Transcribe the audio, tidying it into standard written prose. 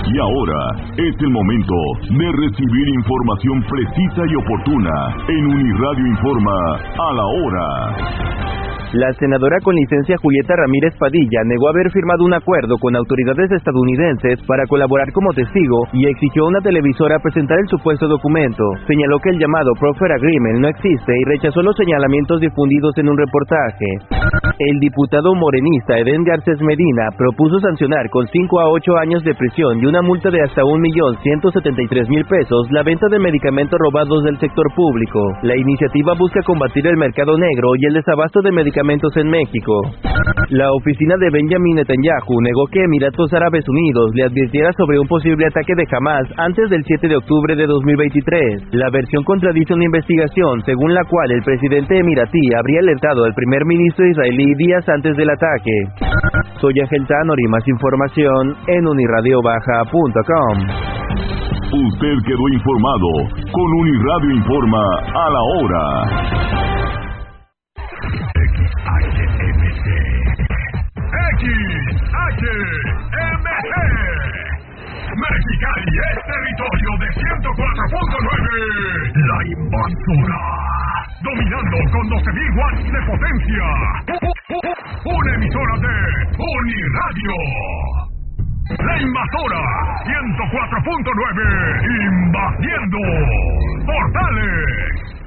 Y ahora es el momento de recibir información precisa y oportuna en Uniradio Informa a la hora. La senadora con licencia Julieta Ramírez Padilla negó haber firmado un acuerdo con autoridades estadounidenses para colaborar como testigo y exigió a una televisora presentar el supuesto documento. Señaló que el llamado Proffer Agreement no existe y rechazó los señalamientos difundidos en un reportaje. El diputado morenista Edén Garcés Medina propuso sancionar con 5 a 8 años de prisión y una multa de hasta $1,173,000 la venta de medicamentos robados del sector público. La iniciativa busca combatir el mercado negro y el desabasto de medicamentos en México. La oficina de Benjamin Netanyahu negó que Emiratos Árabes Unidos le advirtiera sobre un posible ataque de Hamas antes del 7 de octubre de 2023. La versión contradice una investigación según la cual el presidente emiratí habría alertado al primer ministro israelí días antes del ataque. Soy Ángel Tanori, más información en unirradiobaja.com. Usted quedó informado con Uniradio Informa a la hora. XHMG Mexicali es territorio de 104.9. La invasora, dominando con 12,000 watts de potencia. Una emisora de Uniradio. La invasora 104.9, invadiendo Portales.